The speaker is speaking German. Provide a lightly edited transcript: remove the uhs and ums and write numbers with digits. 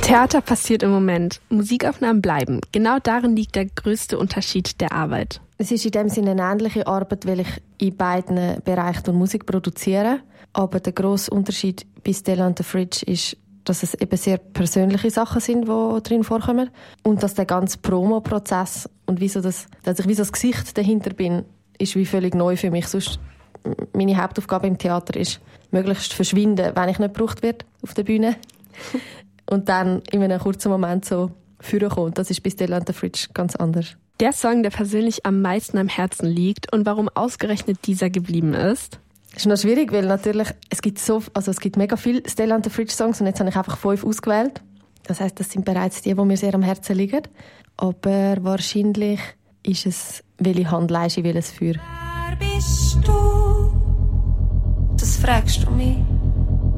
Theater passiert im Moment. Musikaufnahmen bleiben. Genau darin liegt der größte Unterschied der Arbeit. Es ist in dem Sinne eine ähnliche Arbeit, weil ich in beiden Bereichen Musik produziere. Aber der grosse Unterschied bei Stella and the Fridge ist, dass es eben sehr persönliche Sachen sind, die drin vorkommen. Und dass der ganze Promo-Prozess und dass ich wie so das Gesicht dahinter bin, ist wie völlig neu für mich. Sonst, meine Hauptaufgabe im Theater ist, möglichst verschwinden, wenn ich nicht gebraucht werde auf der Bühne. Und dann in einem kurzen Moment so vorkommen. Das ist bei Stella and the Fridge ganz anders. Der Song, der persönlich am meisten am Herzen liegt und warum ausgerechnet dieser geblieben ist? Das ist noch schwierig, weil natürlich, es gibt mega viele Stella and the Fridge Songs und jetzt habe ich einfach 5 ausgewählt. Das heisst, das sind bereits die mir sehr am Herzen liegen. Aber wahrscheinlich ist es, welche Hand leist ich, welches Feuer. Wer bist du? Das fragst du mich.